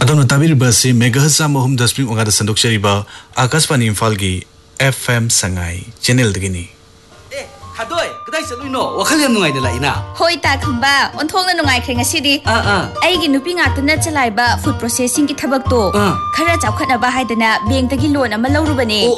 अदोना ताबिर बसे मेगाहसा मोहम दसप्रिंग ओगादा संदोक शरीबा आकाशवाणी इम्फाल की FM Sangai channel दगिनी ए खादोय कदाई चलुइनो वखल याम नुंगाइना लाइना होय ता खंबा ओंथोंना नुंगाइख्रे ngasiदी आइगी नुपी ngakna चलाइबा फूड प्रोसेसिंग की थबक तो खरा चाखनाबा हाइदना बैंक तगी लोन अमा लौरुबने